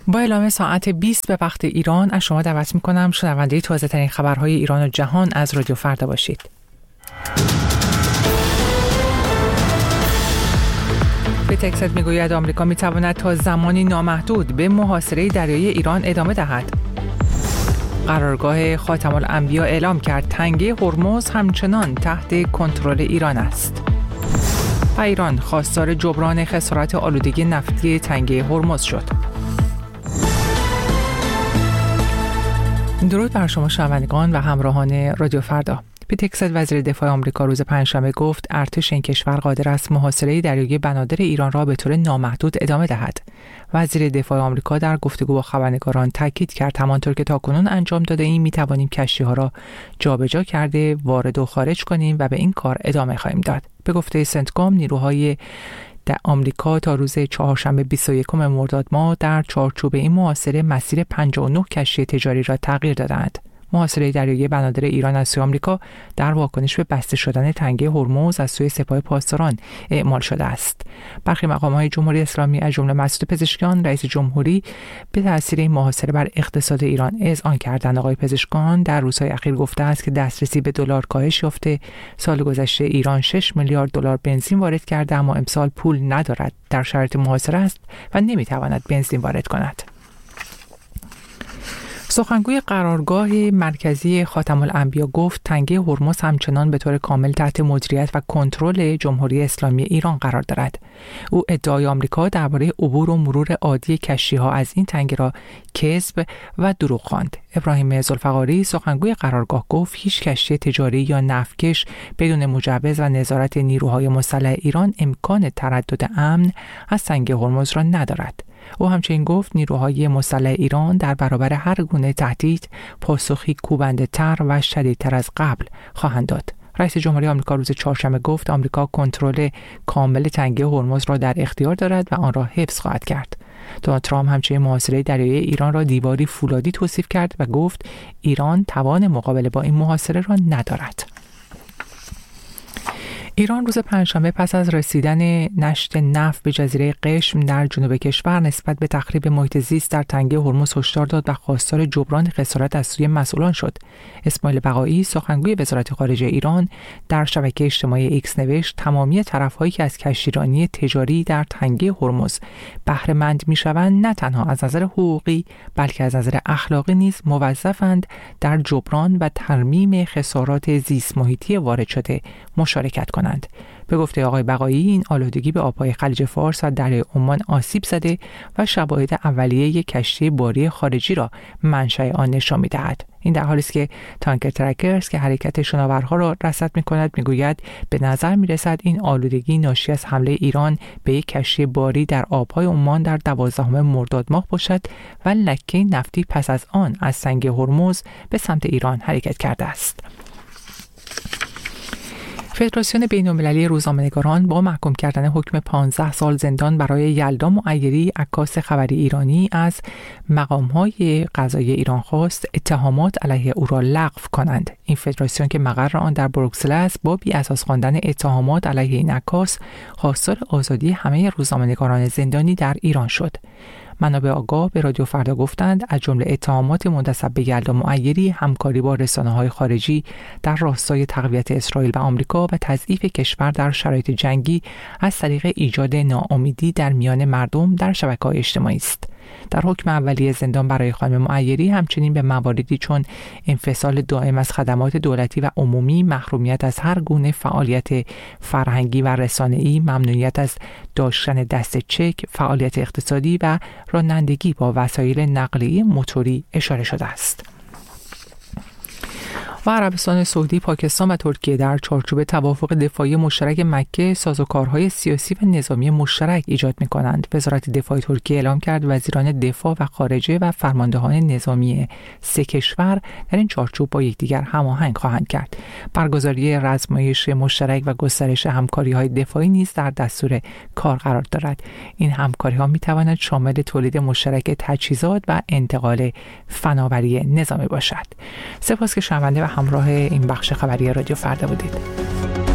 با اعلام ساعت 20 به وقت ایران از شما دعوت می‌کنم شنونده تازه‌ترین خبرهای ایران و جهان از رادیو فردا باشید. تکست میگوید آمریکا میتواند تا زمانی نامحدود به محاصره دریایی ایران ادامه دهد. قرارگاه خاتم الانبیا اعلام کرد تنگه هرمز همچنان تحت کنترل ایران است. و ایران خواستار جبران خسارات آلودگی نفتی تنگه هرمز شد. درود بر شما شنوندگان و همراهان رادیو فردا. پیت هگست وزیر دفاع آمریکا روز پنجشنبه گفت ارتش این کشور قادر است محاصره دریایی بنادر ایران را به طور نامحدود ادامه دهد. وزیر دفاع آمریکا در گفتگو با خبرنگاران تاکید کرد همانطور که تاکنون انجام داده ایم می توانیم کشتی‌ها را جابجا کرده وارد و خارج کنیم و به این کار ادامه خواهیم داد. به گفته سنتکام نیروهای در آمریکا تا روز چهارشنبه 21 مرداد ماه در چارچوب این محاصره مسیر 59 کشتی تجاری را تغییر دادند. محاصره دریایی بنادر ایران از سوی آمریکا در واکنش به بسته شدن تنگه هرمز از سوی سپاه پاسداران اعمال شده است. برخی مقام‌های جمهوری اسلامی از جمله مسعود پزشکیان رئیس جمهوری به تاثیر این محاصره بر اقتصاد ایران اذعان کردند. آقای پزشکیان در روزهای اخیر گفته است که دسترسی به دلار کاهش یافته. سال گذشته ایران 6 میلیارد دلار بنزین وارد کرده اما امسال پول ندارد، در شرایط محاصره است و نمی‌تواند بنزین وارد کند. سخنگوی قرارگاه مرکزی خاتم الانبیا گفت تنگه هرمز همچنان به طور کامل تحت مدیریت و کنترل جمهوری اسلامی ایران قرار دارد. او ادعای آمریکا درباره عبور و مرور عادی کشتی‌ها از این تنگه را کذب و دروغ خواند. ابراهیم ذوالفقاری سخنگوی قرارگاه گفت هیچ کشتی تجاری یا نفتکش بدون مجوز و نظارت نیروهای مسلح ایران امکان تردد امن از تنگه هرمز را ندارد. او همچنین گفت نیروهای مسلح ایران در برابر هر گونه تهدید پاسخی کوبنده‌تر و شدیدتر از قبل خواهند داد. رئیس جمهوری آمریکا روز چهارشنبه گفت آمریکا کنترل کامل تنگه هرمز را در اختیار دارد و آن را حفظ خواهد کرد. دونالد ترامپ همچنین محاصره دریایی ایران را دیواری فولادی توصیف کرد و گفت ایران توان مقابله با این محاصره را ندارد. ایران روز پنجشنبه پس از رسیدن نشت نفت به جزیره قشم در جنوب کشور نسبت به تخریب محیط زیست در تنگه هرمز هشدار داد و خواستار جبران خسارات از سوی مسئولان شد. اسماعیل بقایی سخنگوی وزارت خارجه ایران در شبکه اجتماعی ایکس نوشت تمامی طرف‌هایی که از کشتیرانی تجاری در تنگه هرمز بهره مند می‌شوند نه تنها از نظر حقوقی بلکه از نظر اخلاقی نیز موظفند در جبران و ترمیم خسارات زیست محیطی وارد شده مشارکت کنند. به گفته آقای بقایی این آلودگی به آبهای خلیج فارس و دریای عمان آسیب زده و شواهد اولیه یک کشتی باری خارجی را منشأ آن نشان می‌دهد. این در حالی است که تانکر ترکرز که حرکت شناورها را رصد می‌کند می‌گوید به نظر می‌رسد این آلودگی ناشی از حمله ایران به یک کشتی باری در آبهای عمان در 12 مرداد ماه باشد و لکه نفتی پس از آن از سنگ هرمز به سمت ایران حرکت کرده است. فدراسیون بین‌المللی روزنامه‌نگاران با محکوم کردن حکم 15 سال زندان برای یلدا معیری عکاس خبری ایرانی از مقام‌های قضایی ایران خواست اتهامات علیه او را لغو کنند. این فدراسیون که مقر آن در بروکسل است با بی‌اساس خواندن اتهامات علیه این عکاس خواستار آزادی همه روزنامه‌نگاران زندانی در ایران شد. منابع آگاه به رادیو فردا گفتند از جمله اتهامات منتسب به یلدا معیری همکاری با رسانه‌های خارجی در راستای تقویت اسرائیل و آمریکا و تضعیف کشور در شرایط جنگی از طریق ایجاد ناامیدی در میان مردم در شبکه‌های اجتماعی است. در حکم اولیه زندان برای خانم معیری همچنین به مواردی چون انفصال دائم از خدمات دولتی و عمومی، محرومیت از هر گونه فعالیت فرهنگی و رسانه‌ای، ممنوعیت از داشتن دست چک، فعالیت اقتصادی و رانندگی با وسایل نقلیه موتوری اشاره شده است. و عربستان سعودی، پاکستان و ترکیه در چارچوب توافق دفاعی مشترک مکه سازوکارهای سیاسی و نظامی مشترک ایجاد می‌کنند. وزارت دفاع ترکیه اعلام کرد وزیران دفاع و خارجه و فرماندهان نظامی سه کشور در این چارچوب با یکدیگر هماهنگ خواهند کرد. برگزاری رزمایش مشترک و گسترش همکاری‌های دفاعی نیز در دستور کار قرار دارد. این همکاری‌ها می‌تواند شامل تولید مشترک تجهیزات و انتقال فناوری نظامی باشد. سپاس که شنونده و همراه این بخش خبری رادیو فردا بودید.